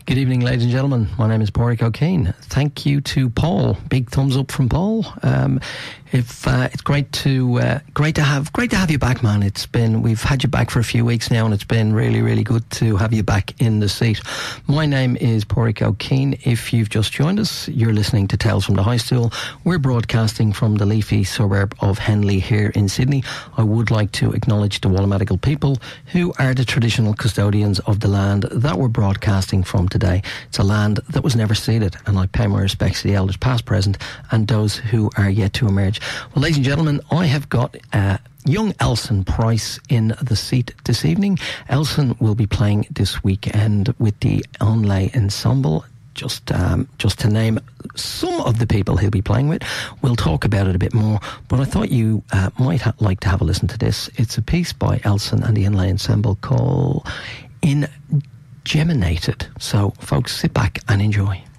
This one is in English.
Good evening, ladies and gentlemen. My name is Pádraig O'Kane. Thank you to Paul. Big thumbs up from Paul. It's great to have you back, man. We've had you back for a few weeks now, and it's been really, really good to have you back in the seat. My name is Pádraig O'Kane. If you've just joined us, you're listening to Tales from the High Stool. We're broadcasting from the leafy suburb of Henley here in Sydney. I would like to acknowledge the Wallamadigal people, who are the traditional custodians of the land that we're broadcasting from today. It's a land that was never ceded, and I pay my respects to the elders past, present, and those who are yet to emerge. Well, ladies and gentlemen, I have got young Elson Price in the seat this evening. Elson will be playing this weekend with the Onlay Ensemble. Just to name some of the people he'll be playing with. We'll talk about it a bit more, but I thought you might like to have a listen to this. It's a piece by Elson and the Onlay Ensemble called Ingeminated. So, folks, sit back and enjoy.